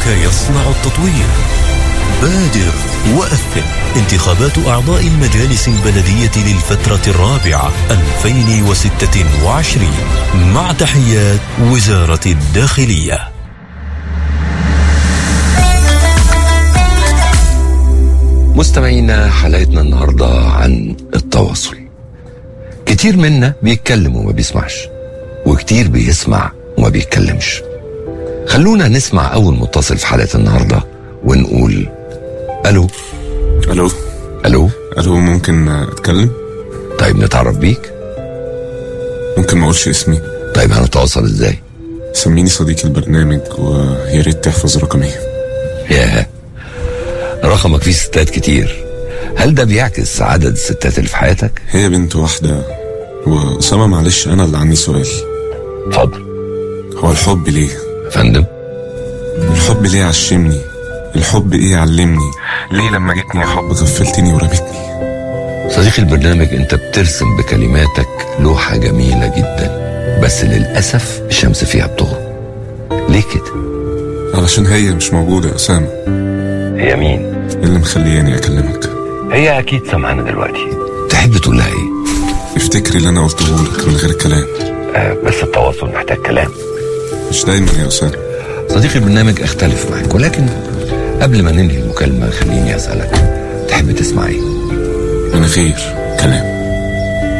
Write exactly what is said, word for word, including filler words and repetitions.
صوتك يصنع التطوير. بادر وأثر. انتخابات أعضاء المجالس البلدية للفترة الرابعة ألفين وستة وعشرين، مع تحيات وزارة الداخلية. مستمعينا، حلقتنا النهاردة عن التواصل. كتير منا بيتكلم وما بيسمعش، وكتير بيسمع وما بيتكلمش. خلونا نسمع أول متصل في حلقة النهاردة ونقول ألو. ألو ألو ألو ممكن أتكلم؟ طيب نتعرف بيك؟ ممكن ما أقولش اسمي؟ طيب هنتواصل إزاي؟ سميني صديق البرنامج ويا ريت تحفظ رقمي. ياه، رقمك فيه ستات كتير. هل ده بيعكس عدد الستات اللي في حياتك؟ هي بنت واحدة. وأسامة معلش، أنا اللي عندي سؤال. اتفضل. هو الحب ليه؟ فندم؟ الحب ليه عشمني؟ الحب ايه علمني؟ ليه لما جيتني يا حب غفلتني ورمتني؟ صديقي البرنامج، انت بترسم بكلماتك لوحة جميلة جدا، بس للأسف الشمس فيها بتغرب. ليه كده؟ علشان هي مش موجودة يا أسامة. هي مين؟ اللي مخلياني أكلمك. هي أكيد سامعانا دلوقتي. تحب تقول لها ايه؟ افتكري اللي أنا قلته لك من غير كلام. آه بس التواصل محتاج كلام. مش دايما يا أسامة. صديقي البرنامج، اختلف معك، ولكن قبل ما ننهي المكالمة خليني أسألك، تحب تسمع ايه؟ من غير كلام.